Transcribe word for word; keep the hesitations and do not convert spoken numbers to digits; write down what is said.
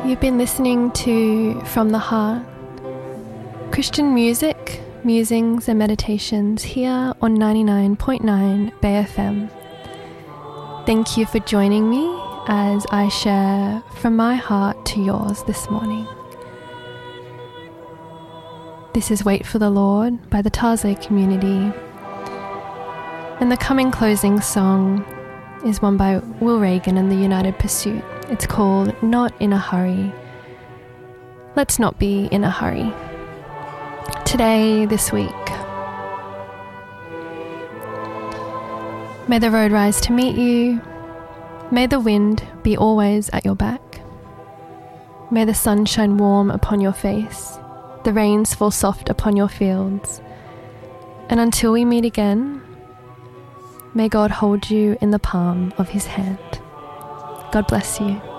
You've been listening to From the Heart, Christian music, musings and meditations here on ninety-nine point nine Bay F M. Thank you for joining me as I share from my heart to yours this morning. This is Wait for the Lord by the Tarzay community. And the coming closing song is one by Will Reagan and the United Pursuit. It's called Not in a Hurry. Let's not be in a hurry. Today, this week. May the road rise to meet you. May the wind be always at your back. May the sun shine warm upon your face. The rains fall soft upon your fields. And until we meet again, may God hold you in the palm of his hand. God bless you.